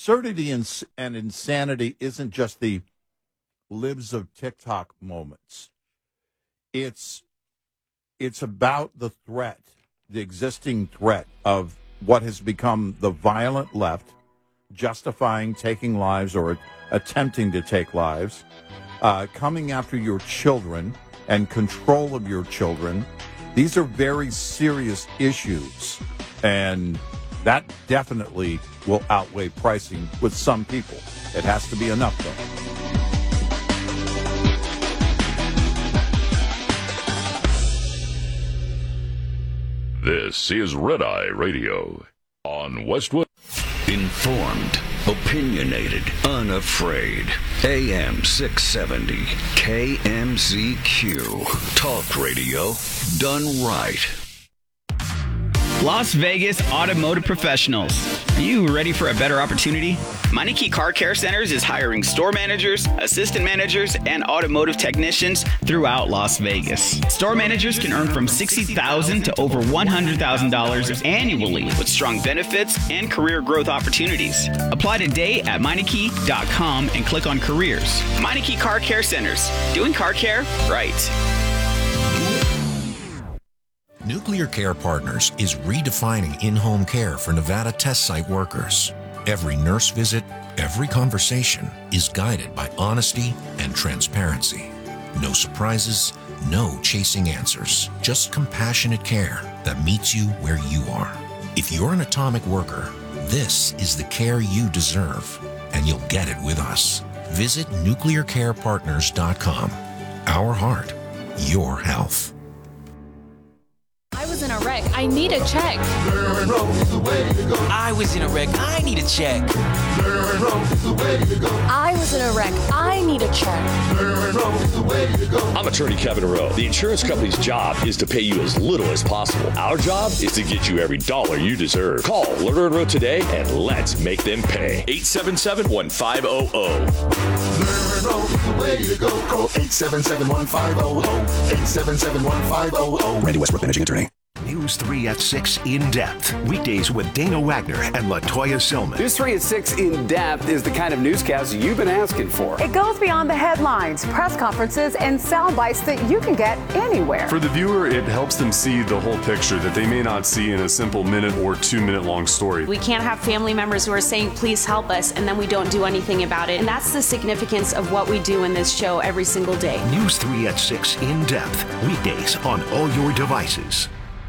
absurdity and insanity isn't just the libs of TikTok moments. It's about the threat, the existing threat of what has become the violent left, justifying taking lives or attempting to take lives, coming after your children and control of your children. These are very serious issues, and that definitely will outweigh pricing with some people. It has to be enough, though. This is Red Eye Radio on Westwood. Informed, opinionated, unafraid. AM 670, KMZQ. Talk radio done right. Las Vegas Automotive Professionals. Are you ready for a better opportunity? Meineke Car Care Centers is hiring store managers, assistant managers, and automotive technicians throughout Las Vegas. Store managers can earn from $60,000 to over $100,000 annually with strong benefits and career growth opportunities. Apply today at Meineke.com and click on careers. Meineke Car Care Centers. Doing car care right. Nuclear Care Partners is redefining in-home care for Nevada test site workers. Every nurse visit, every conversation is guided by honesty and transparency. No surprises, no chasing answers, just compassionate care that meets you where you are. If you're an atomic worker, this is the care you deserve, and you'll get it with us. Visit nuclearcarepartners.com. Our heart, your health. I was in a wreck. I need a check. I was in a wreck. I need a check. I was in a wreck. I need a check. I'm attorney Kevin Rowe. The insurance company's job is to pay you as little as possible. Our job is to get you every dollar you deserve. Call Lerner and Rowe today and let's make them pay. 877-1500. Lerner Rowe is the way to go. Call 877-1500. 877-1500. Randy Westbrook, managing attorney. News 3 at 6 In Depth. Weekdays with Dana Wagner and LaToya Silman. News 3 at 6 In Depth is the kind of newscast you've been asking for. It goes beyond the headlines, press conferences, and sound bites that you can get anywhere. For the viewer, it helps them see the whole picture that they may not see in a simple minute or 2 minute long story. We can't have family members who are saying, please help us, and then we don't do anything about it. And that's the significance of what we do in this show every single day. News 3 at 6 In Depth. Weekdays on all your devices.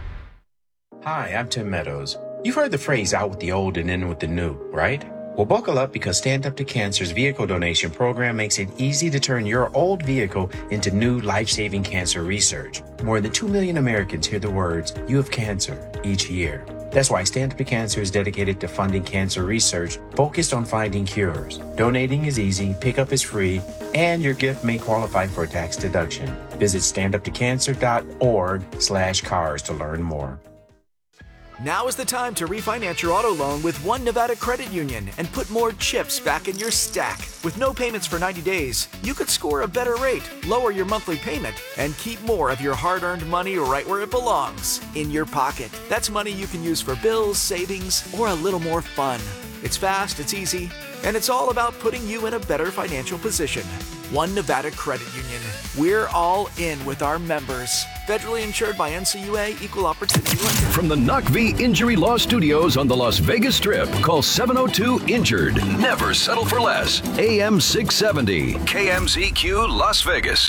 Hi, I'm Tim Meadows. You've heard the phrase out with the old and in with the new, right? Well, buckle up because Stand Up to Cancer's vehicle donation program makes it easy to turn your old vehicle into new life-saving cancer research. More than 2 million Americans hear the words, "You have cancer," each year. That's why Stand Up to Cancer is dedicated to funding cancer research focused on finding cures. Donating is easy, pickup is free, and your gift may qualify for a tax deduction. Visit standuptocancer.org/cars to learn more. Now is the time to refinance your auto loan with One Nevada Credit Union and put more chips back in your stack. With no payments for 90 days, you could score a better rate, lower your monthly payment, and keep more of your hard-earned money right where it belongs, in your pocket. That's money you can use for bills, savings, or a little more fun. It's fast, it's easy, and it's all about putting you in a better financial position. One Nevada Credit Union. We're all in with our members. Federally insured by NCUA, Equal Opportunity Lender. From the NACV Injury Law Studios on the Las Vegas Strip, call 702-INJURED. Never settle for less. AM 670, KMZQ Las Vegas.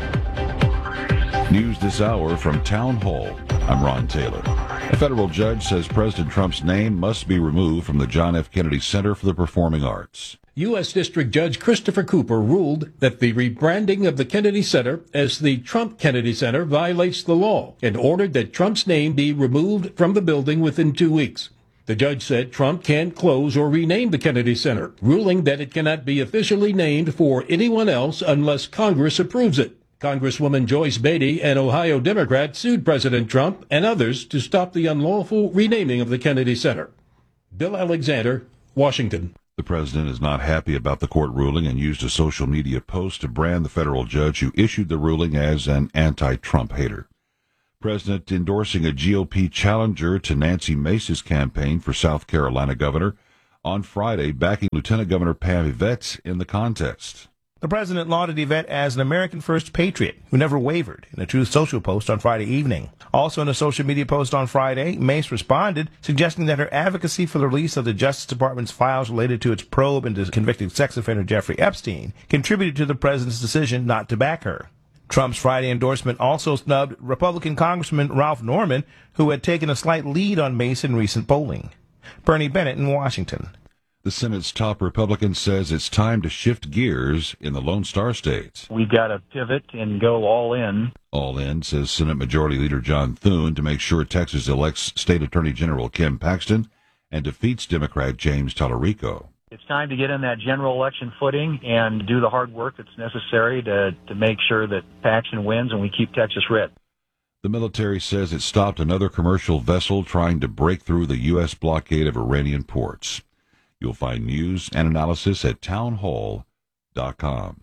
News this hour from Town Hall. I'm Ron Taylor. A federal judge says President Trump's name must be removed from the John F. Kennedy Center for the Performing Arts. U.S. District Judge Christopher Cooper ruled that the rebranding of the Kennedy Center as the Trump Kennedy Center violates the law and ordered that Trump's name be removed from the building within 2 weeks. The judge said Trump can't close or rename the Kennedy Center, ruling that it cannot be officially named for anyone else unless Congress approves it. Congresswoman Joyce Beatty, an Ohio Democrat, sued President Trump and others to stop the unlawful renaming of the Kennedy Center. Bill Alexander, Washington. The president is not happy about the court ruling and used a social media post to brand the federal judge who issued the ruling as an anti-Trump hater. President endorsing a GOP challenger to Nancy Mace's campaign for South Carolina governor, on Friday, backing Lieutenant Governor Pam Yvette in the contest. The president lauded Yvette as an American first patriot who never wavered in a Truth Social post on Friday evening. Also in a social media post on Friday, Mace responded, suggesting that her advocacy for the release of the Justice Department's files related to its probe into convicted sex offender Jeffrey Epstein contributed to the president's decision not to back her. Trump's Friday endorsement also snubbed Republican Congressman Ralph Norman, who had taken a slight lead on Mace in recent polling. Bernie Bennett in Washington. The Senate's top Republican says it's time to shift gears in the Lone Star states. We've got to pivot and go all in. All in, says Senate Majority Leader John Thune, to make sure Texas elects State Attorney General Ken Paxton and defeats Democrat James Tallarico. It's time to get in that general election footing and do the hard work that's necessary to make sure that Paxton wins and we keep Texas red. The military says it stopped another commercial vessel trying to break through the U.S. blockade of Iranian ports. You'll find news and analysis at townhall.com.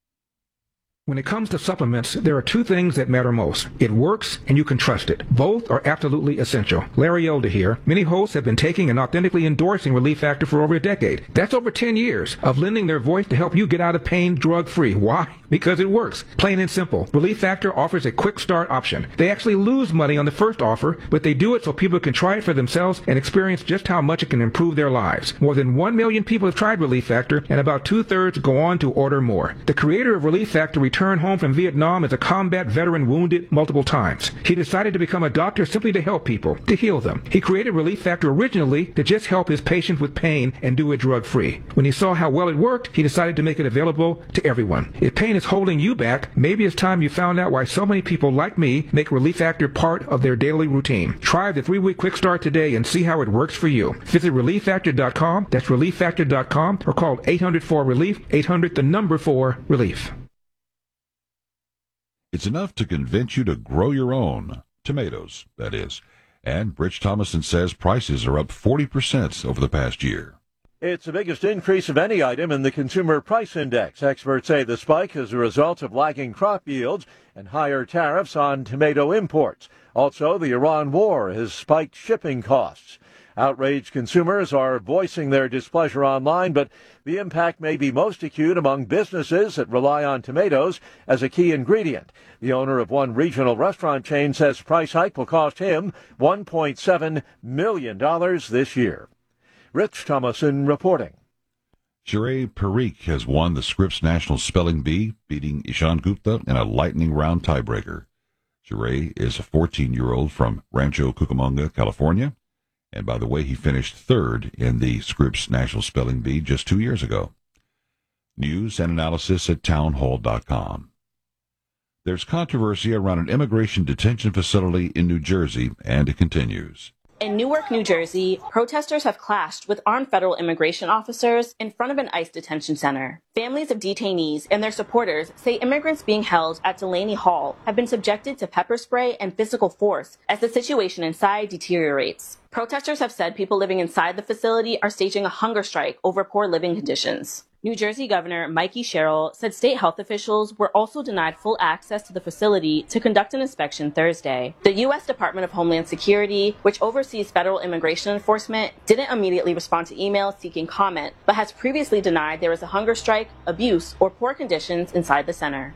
When it comes to supplements, there are two things that matter most. It works and you can trust it. Both are absolutely essential. Larry Elder here. Many hosts have been taking and authentically endorsing Relief Factor for over a decade. That's over 10 years of lending their voice to help you get out of pain drug-free. Why? Because it works. Plain and simple. Relief Factor offers a quick start option. They actually lose money on the first offer, but they do it so people can try it for themselves and experience just how much it can improve their lives. More than 1 million people have tried Relief Factor, and about 2/3 go on to order more. The creator of Relief Factor returned home from Vietnam as a combat veteran wounded multiple times. He decided to become a doctor simply to help people, to heal them. He created Relief Factor originally to just help his patients with pain and do it drug-free. When he saw how well it worked, he decided to make it available to everyone. If pain is holding you back, maybe it's time you found out why so many people like me make Relief Factor part of their daily routine. Try the 3-week quick start today and see how it works for you. Visit ReliefFactor.com, that's ReliefFactor.com, or call 800-4-RELIEF, 800-4-RELIEF. It's enough to convince you to grow your own. Tomatoes, that is. And Rich Thomason says prices are up 40% over the past year. It's the biggest increase of any item in the Consumer Price Index. Experts say the spike is a result of lagging crop yields and higher tariffs on tomato imports. Also, the Iran war has spiked shipping costs. Outraged consumers are voicing their displeasure online, but the impact may be most acute among businesses that rely on tomatoes as a key ingredient. The owner of one regional restaurant chain says price hike will cost him $1.7 million this year. Rich Thomason reporting. Sheree Parikh has won the Scripps National Spelling Bee, beating Ishan Gupta in a lightning round tiebreaker. Sheree is a 14-year-old from Rancho Cucamonga, California. And by the way, he finished third in the Scripps National Spelling Bee just 2 years ago. News and analysis at townhall.com. There's controversy around an immigration detention facility in New Jersey, and it continues. In Newark, New Jersey, protesters have clashed with armed federal immigration officers in front of an ICE detention center. Families of detainees and their supporters say immigrants being held at Delaney Hall have been subjected to pepper spray and physical force as the situation inside deteriorates. Protesters have said people living inside the facility are staging a hunger strike over poor living conditions. New Jersey Governor Mikey Sherrill said state health officials were also denied full access to the facility to conduct an inspection Thursday. The U.S. Department of Homeland Security, which oversees federal immigration enforcement, didn't immediately respond to emails seeking comment, but has previously denied there is a hunger strike, abuse, or poor conditions inside the center.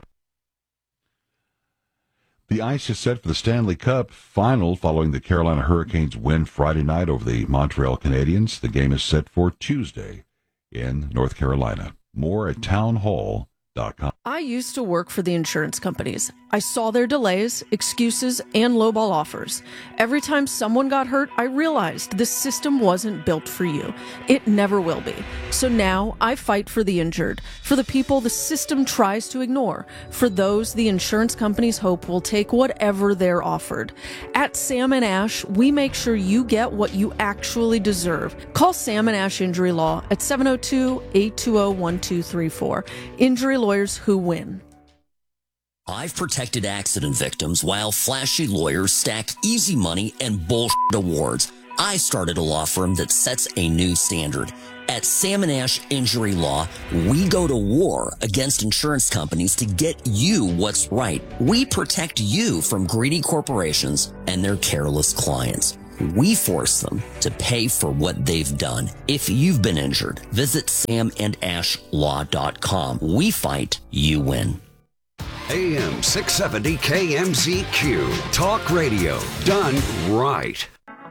The ice is set for the Stanley Cup final following the Carolina Hurricanes' win Friday night over the Montreal Canadiens. The game is set for Tuesday in North Carolina. More at townhall.com. I used to work for the insurance companies. I saw their delays, excuses, and lowball offers. Every time someone got hurt, I realized this system wasn't built for you. It never will be. So now I fight for the injured, for the people the system tries to ignore, for those the insurance companies hope will take whatever they're offered. At Sam & Ash, we make sure you get what you actually deserve. Call Sam & Ash Injury Law at 702-820-1234. Injury lawyers who win. I've protected accident victims while flashy lawyers stack easy money and bullshit awards. I started a law firm that sets a new standard. At Sam & Ash Injury Law, we go to war against insurance companies to get you what's right. We protect you from greedy corporations and their careless clients. We force them to pay for what they've done. If you've been injured, visit samandashlaw.com. We fight, you win. AM 670 KMZQ. Talk radio done right.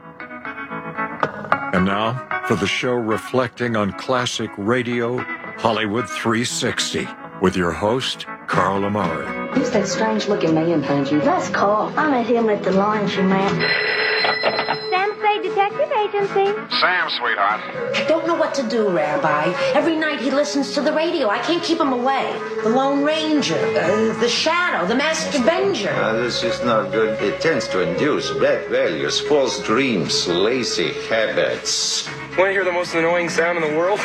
And now for the show reflecting on classic radio, Hollywood 360, with your host, Carl Amari. Who's that strange-looking man behind you? That's Carl. I met him at the laundromat. Sam Spade Detective Agency. Sam, sweetheart. I don't know what to do, Rabbi. Every night he listens to the radio. I can't keep him away. The Lone Ranger, the Shadow, the Master Avenger. This is not good. It tends to induce bad values, false dreams, lazy habits. Want to hear the most annoying sound in the world?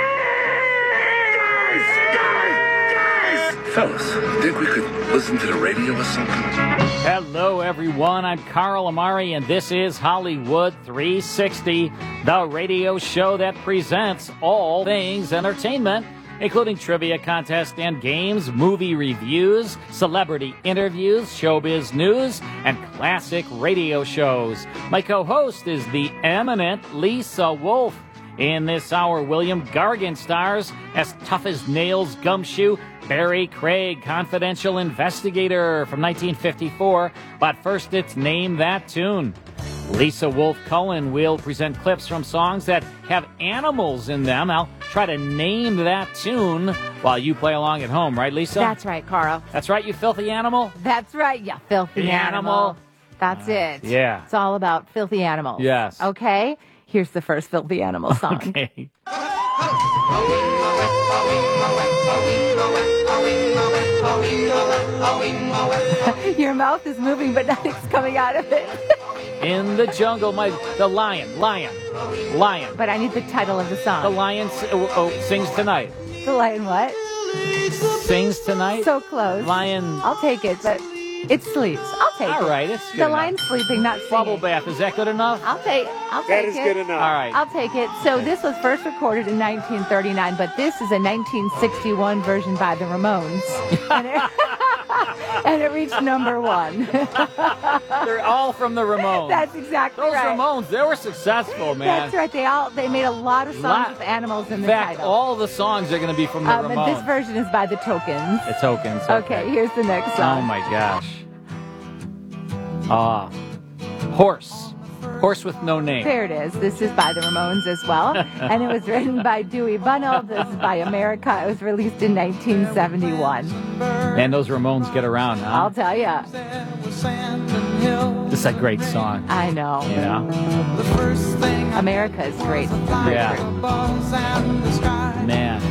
Fellas, think we could listen to the radio or something? Hello, everyone. I'm Carl Amari, and this is Hollywood 360, the radio show that presents all things entertainment, including trivia contests and games, movie reviews, celebrity interviews, showbiz news, and classic radio shows. My co-host is the eminent Lisa Wolf. In this hour, William Gargan stars as tough-as-nails Gumshoe Barry Craig, confidential investigator from 1954. But first, it's Name That Tune. Lisa Wolf Cullen will present clips from songs that have animals in them. I'll try to name that tune while you play along at home, right, Lisa? That's right, Carl. That's right, you filthy animal? That's right, you filthy animal. That's it. Yeah. It's all about filthy animals. Yes. Okay? Here's the first filthy animal song. Okay. Your mouth is moving, but nothing's coming out of it. In the jungle, the lion. But I need the title of the song. The lion sings tonight. The lion what? Sings tonight? So close. Lion. I'll take it, but it sleeps. I'll take it. All right, it's good The enough. lion's sleeping, not singing. Bubble bath, is that good enough? I'll take it. That is good enough. All right. I'll take it. So this was first recorded in 1939, but this is a 1961 version by the Ramones. And it reached #1. They're all from the Ramones. That's exactly Those right. Ramones, they were successful, man. That's right. They made a lot of songs with animals in the In fact, title. all the songs are going to be from the And Ramones. this version is by the Tokens. The Tokens. Okay, here's the next song. Oh my gosh. Horse with no name. There it is. This is by the Ramones as well. And it was written by Dewey Bunnell. This is by America. It was released in 1971. And those Ramones get around, huh? I'll tell ya. This is a great song. I know. Yeah. America is great. Yeah. Man.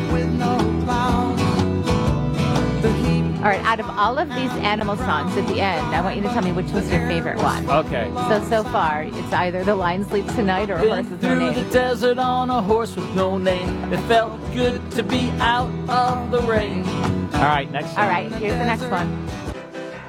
All right, out of all of these animal songs at the end, I want you to tell me which was your favorite one. Okay. So far, it's either The Lion Sleeps Tonight or A Horse with No Name. Through the desert on a horse with no name. It felt good to be out of the rain. All right, next song. All right, here's the next one.